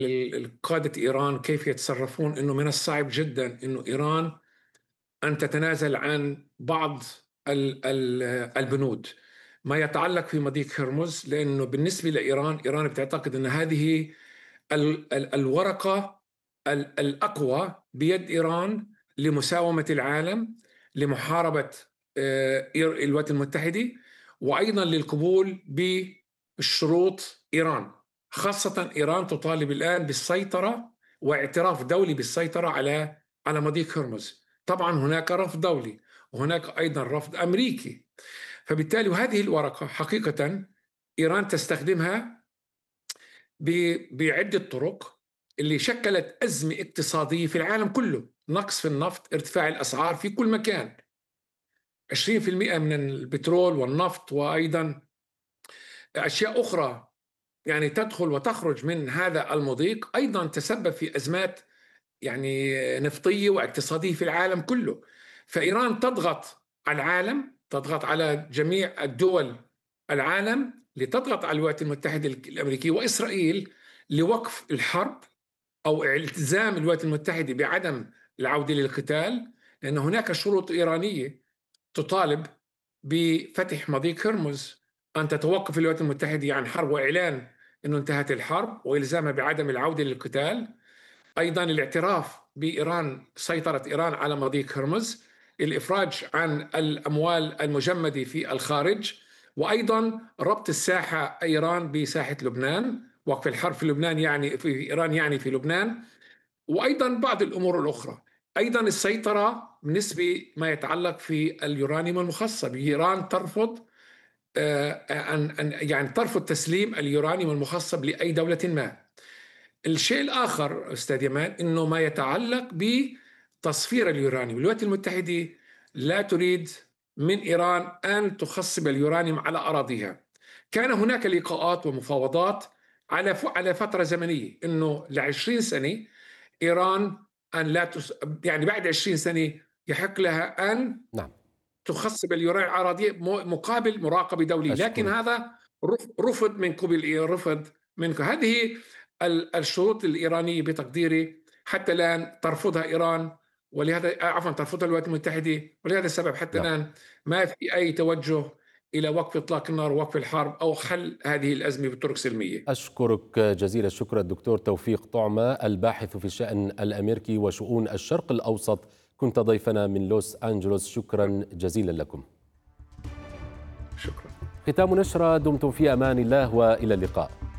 لقادة إيران كيف يتصرفون، إنه من الصعب جدا إنه إيران أن تتنازل عن بعض البنود ما يتعلق في مضيق هرمز، لأنه بالنسبة لإيران، إيران بتعتقد أن هذه الورقة الأقوى بيد إيران لمساومة العالم، لمحاربة الولايات المتحدة، وأيضا للقبول بشروط إيران. خاصة إيران تطالب الآن بالسيطرة واعتراف دولي بالسيطرة على مضيق هرمز. طبعا هناك رفض دولي، وهناك أيضا رفض أمريكي. فبالتالي هذه الورقة حقيقة إيران تستخدمها بعدة طرق، اللي شكلت أزمة اقتصادية في العالم كله. نقص في النفط، ارتفاع الأسعار في كل مكان، 20% من البترول والنفط، وأيضا أشياء أخرى يعني تدخل وتخرج من هذا المضيق، أيضا تسبب في أزمات يعني نفطية واقتصادية في العالم كله. فإيران تضغط على العالم، تضغط على جميع الدول العالم، لتضغط على الولايات المتحدة الأمريكية وإسرائيل لوقف الحرب أو التزام الولايات المتحدة بعدم العودة للقتال، لأن هناك شروط إيرانية تطالب بفتح مضيق هرمز، أن تتوقف الولايات المتحدة عن حرب وإعلان أنه انتهت الحرب، وإلزامها بعدم العودة للقتال. أيضا الاعتراف بإيران، سيطرة إيران على مضيق هرمز، الإفراج عن الأموال المجمدة في الخارج، وأيضا ربط الساحة إيران بساحة لبنان، وقف الحرب في لبنان يعني في إيران يعني في لبنان، وأيضا بعض الأمور الأخرى. أيضا السيطرة بالنسبة ما يتعلق في اليورانيوم المخصب. إيران ترفض أن يعني ترفض تسليم اليورانيوم المخصب لأي دولة ما. الشيء الآخر أستاذ يمان، أنه ما يتعلق بتصفير اليورانيوم، الولايات المتحدة لا تريد من إيران أن تخصب اليورانيوم على أراضيها. كان هناك لقاءات ومفاوضات على فترة زمنية، أنه ل20 سنة إيران أن لا يعني بعد 20 سنة يحق لها أن نعم. تخصب اليورانيوم على أراضيها مقابل مراقبة دولية، لكن أشكرك. هذا رفض من قبل رفض منك. هذه الشروط الإيرانية بتقديري حتى الآن ترفضها إيران، ولهذا عفوا ترفضها الولايات المتحدة، ولهذا السبب حتى نعم. الآن ما في أي توجه إلى وقف إطلاق النار ووقف الحرب أو حل هذه الأزمة بطرق سلمية. أشكرك جزيل الشكر الدكتور توفيق طعمة، الباحث في الشأن الأمريكي وشؤون الشرق الأوسط، كنت ضيفنا من لوس أنجلوس. شكرا جزيلا لكم. شكرا. ختام نشرة، دمتم في أمان الله وإلى اللقاء.